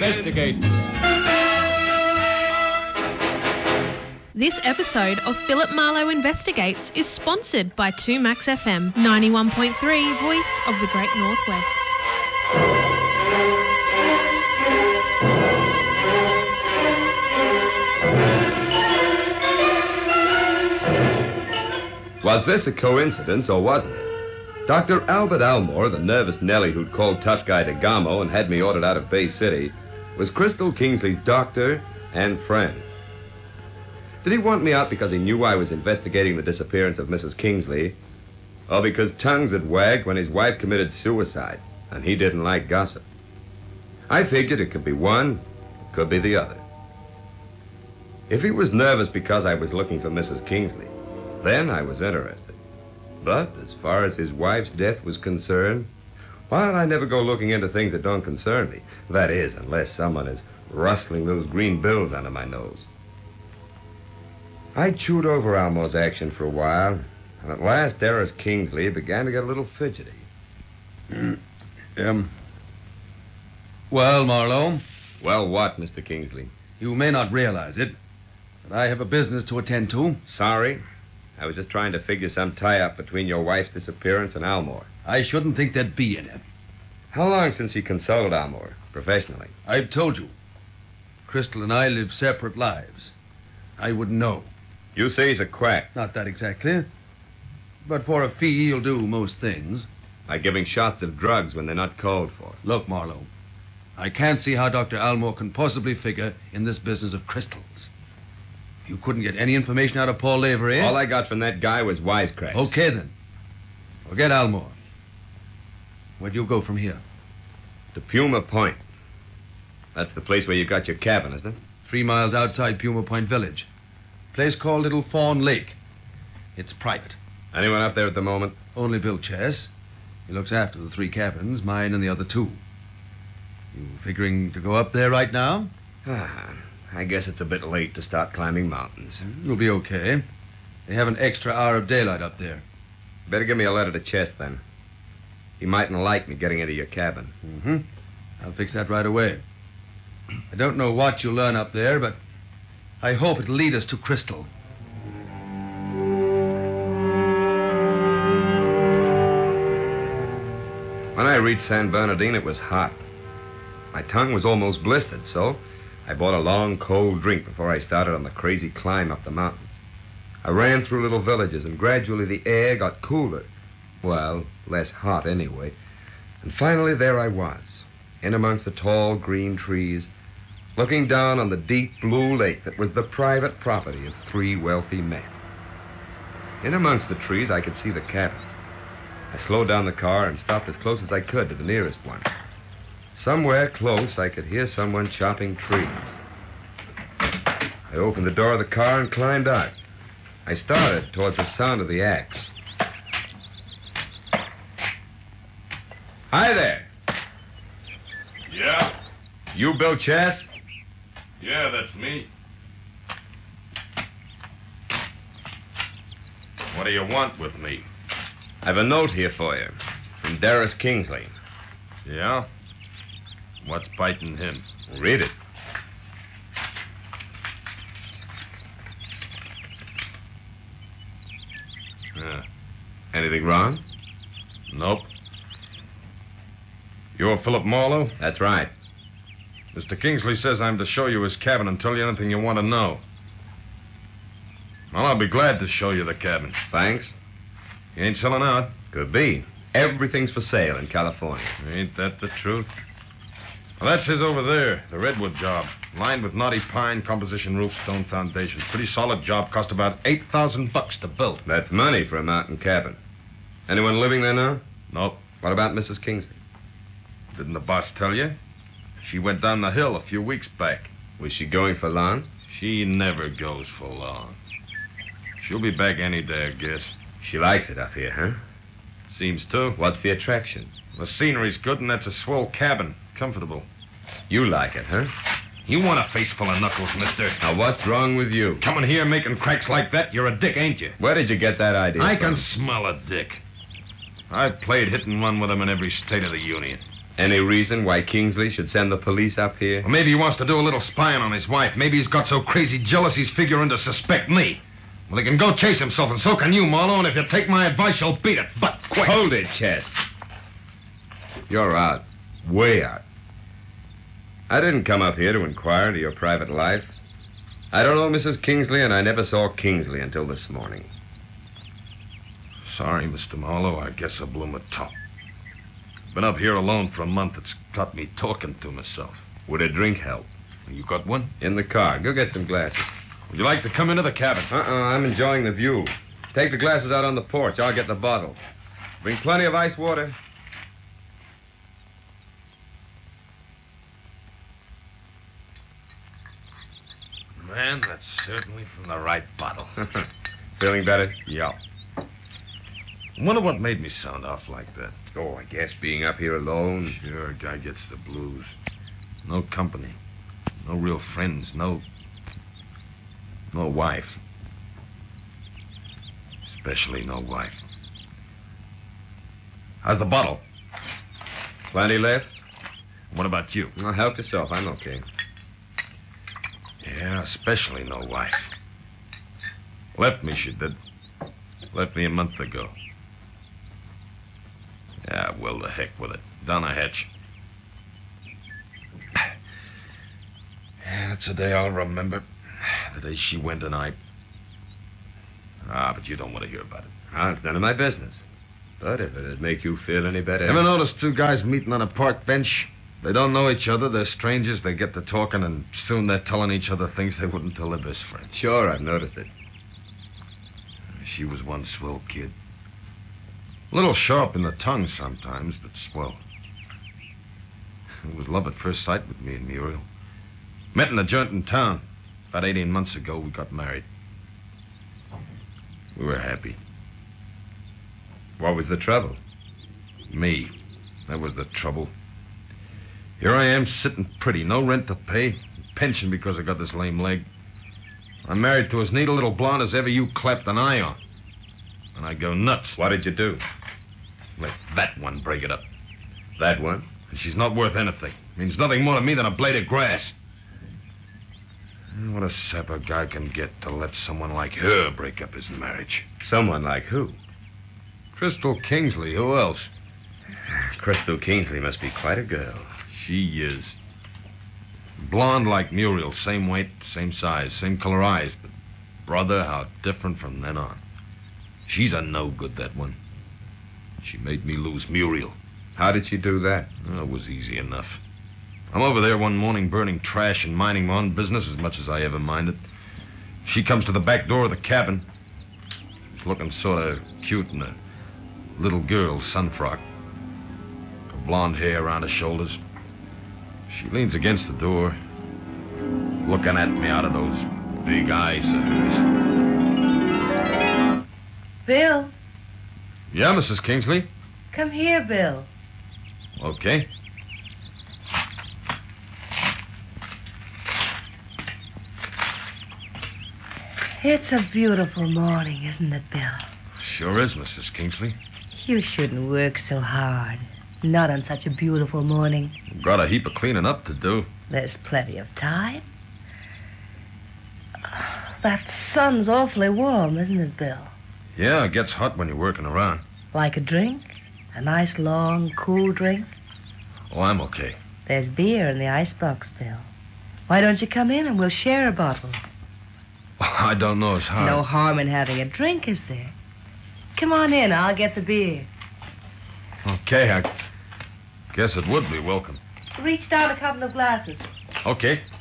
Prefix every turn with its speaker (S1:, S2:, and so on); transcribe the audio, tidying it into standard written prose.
S1: Investigates.
S2: This episode of Philip Marlowe Investigates is sponsored by 2Max FM 91.3, voice of the Great Northwest.
S3: Was this a coincidence, or wasn't it? Dr. Albert Almore, the nervous Nellie who'd called tough guy to Gamo and had me ordered out of Bay City, was Crystal Kingsley's doctor and friend. Did he want me out because he knew I was investigating the disappearance of Mrs. Kingsley, or because tongues had wagged when his wife committed suicide, and he didn't like gossip? I figured it could be one, it could be the other. If he was nervous because I was looking for Mrs. Kingsley, then I was interested. But as far as his wife's death was concerned, well, I never go looking into things that don't concern me. That is, unless someone is rustling those green bills under my nose. I chewed over Almore's action for a while, and at last Darris Kingsley began to get a little fidgety.
S4: Well, Marlowe?
S3: Well, what, Mr. Kingsley?
S4: You may not realize it, but I have a business to attend to.
S3: Sorry. I was just trying to figure some tie-up between your wife's disappearance and Almore.
S4: I shouldn't think there'd be in it.
S3: How long since you consulted Almore, professionally?
S4: I've told you. Crystal and I live separate lives. I wouldn't know.
S3: You say he's a quack.
S4: Not that exactly. But for a fee, he'll do most things.
S3: Like giving shots of drugs when they're not called for.
S4: Look, Marlowe, I can't see how Dr. Almore can possibly figure in this business of crystals. You couldn't get any information out of Paul Lavery, eh?
S3: All I got from that guy was wisecracks.
S4: Okay, then. Forget Almore. Where do you go from here?
S3: To Puma Point. That's the place where you got your cabin, isn't it?
S4: 3 miles outside Puma Point Village. Place called Little Fawn Lake. It's private.
S3: Anyone up there at the moment?
S4: Only Bill Chess. He looks after the 3 cabins, mine and the other 2. You figuring to go up there right now?
S3: I guess it's a bit late to start climbing mountains.
S4: You'll be okay. They have an extra hour of daylight up there.
S3: Better give me a letter to Chess, then. He mightn't like me getting into your cabin.
S4: Mm-hmm. I'll fix that right away. I don't know what you'll learn up there, but I hope it'll lead us to Crystal.
S3: When I reached San Bernardino, it was hot. My tongue was almost blistered, so I bought a long, cold drink before I started on the crazy climb up the mountains. I ran through little villages, and gradually the air got cooler. Well, less hot anyway. And finally there I was, in amongst the tall green trees, looking down on the deep blue lake that was the private property of 3 wealthy men. In amongst the trees, I could see the cabins. I slowed down the car and stopped as close as I could to the nearest one. Somewhere close, I could hear someone chopping trees. I opened the door of the car and climbed out. I started towards the sound of the axe. Hi there.
S5: Yeah?
S3: You Bill Chess?
S5: Yeah, that's me. What do you want with me?
S3: I've a note here for you from Darris Kingsley.
S5: Yeah? What's biting him?
S3: Read it. Anything wrong?
S5: Nope. You're Philip Marlowe?
S3: That's right.
S5: Mr. Kingsley says I'm to show you his cabin and tell you anything you want to know. Well, I'll be glad to show you the cabin.
S3: Thanks.
S5: You ain't selling out?
S3: Could be. Everything's for sale in California.
S5: Ain't that the truth? Well, that's his over there, the redwood job. Lined with knotty pine, composition roof, stone foundations. Pretty solid job. Cost about $8,000 to build.
S3: That's money for a mountain cabin. Anyone living there now?
S5: Nope.
S3: What about Mrs. Kingsley?
S5: Didn't the boss tell you? She went down the hill a few weeks back.
S3: Was she going for long?
S5: She never goes for long. She'll be back any day, I guess.
S3: She likes it up here, huh?
S5: Seems to.
S3: What's the attraction?
S5: The scenery's good, and that's a swell cabin. Comfortable.
S3: You like it, huh?
S5: You want a face full of knuckles, mister.
S3: Now, what's wrong with you?
S5: Coming here making cracks like that, you're a dick, ain't you?
S3: Where did you get that idea
S5: I
S3: from?
S5: can smell a dick. I've played hit and run with him in every state of the union.
S3: Any reason why Kingsley should send the police up here?
S5: Or maybe he wants to do a little spying on his wife. Maybe he's got so crazy jealous he's figuring to suspect me. Well, he can go chase himself, and so can you, Marlowe, and if you take my advice, you'll beat it. But quick.
S3: Hold it, Chess. You're out. Way out. I didn't come up here to inquire into your private life. I don't know Mrs. Kingsley, and I never saw Kingsley until this morning.
S5: Sorry, Mr. Marlowe. I guess I blew my top. Been up here alone for a month. It's got me talking to myself.
S3: Would a drink help?
S5: You got one?
S3: In the car. Go get some glasses.
S5: Would you like to come into the cabin?
S3: I'm enjoying the view. Take the glasses out on the porch. I'll get the bottle. Bring plenty of ice water.
S5: Man, that's certainly from the right bottle.
S3: Feeling better?
S5: Yeah. Wonder what made me sound off like that.
S3: Oh, I guess being up here alone.
S5: Sure, a guy gets the blues. No company. No real friends. No wife. Especially no wife. How's the bottle?
S3: Plenty left?
S5: What about you?
S3: Well, help yourself. I'm okay.
S5: Yeah, especially no wife. Left me, she did. Left me a month ago. Yeah, well, the heck with it. Down the hatch. Yeah, that's a day I'll remember. The day she went and I... but you don't want to hear about it.
S3: It's none of my business. But if it'd make you feel any better...
S5: Ever notice two guys meeting on a park bench? They don't know each other, they're strangers, they get to talking, and soon they're telling each other things they wouldn't tell their best friend.
S3: Sure, I've noticed it.
S5: She was one swell kid. A little sharp in the tongue sometimes, but swell. It was love at first sight with me and Muriel. Met in a joint in town. About 18 months ago, we got married. We were happy.
S3: What was the trouble?
S5: Me. That was the trouble. Here I am, sitting pretty, no rent to pay, pension because I got this lame leg. I'm married to as neat a little blonde as ever you clapped an eye on. And I go nuts.
S3: What did you do?
S5: Let that one break it up.
S3: That one?
S5: She's not worth anything. Means nothing more to me than a blade of grass. What a sap a guy can get to let someone like her break up his marriage.
S3: Someone like who?
S5: Crystal Kingsley. Who else?
S3: Crystal Kingsley must be quite a girl.
S5: She is. Blonde like Muriel. Same weight, same size, same color eyes. But, brother, how different from then on. She's a no-good, that one. She made me lose Muriel.
S3: How did she do that?
S5: Oh, it was easy enough. I'm over there one morning burning trash and minding my own business as much as I ever minded. She comes to the back door of the cabin. She's looking sort of cute in a little girl's sun frock. Her blonde hair around her shoulders. She leans against the door, looking at me out of those big eyes of hers.
S1: Bill,
S5: Yeah, Mrs. Kingsley?
S1: come here, Bill.
S5: Okay.
S1: It's a beautiful morning, isn't it, Bill?
S5: Sure is, Mrs. Kingsley.
S1: You shouldn't work so hard. Not on such a beautiful morning.
S5: Got a heap of cleaning up to do.
S1: There's plenty of time. That sun's awfully warm, isn't it, Bill?
S5: Yeah, it gets hot when you're working around.
S1: Like a drink? A nice, long, cool drink?
S5: Oh, I'm okay.
S1: There's beer in the icebox, Bill. Why don't you come in and we'll share a bottle?
S5: I don't know as hard.
S1: No harm in having a drink, is there? Come on in, I'll get the beer.
S5: Okay, I guess it would be welcome.
S1: Reach down a couple of glasses.
S5: Okay.